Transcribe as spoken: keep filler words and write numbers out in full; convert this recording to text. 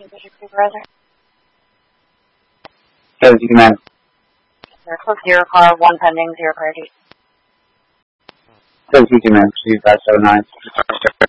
Supervisor. Yes, you can. Close zero car, one pending, zero priority. Yes, you can. Two five seven nine.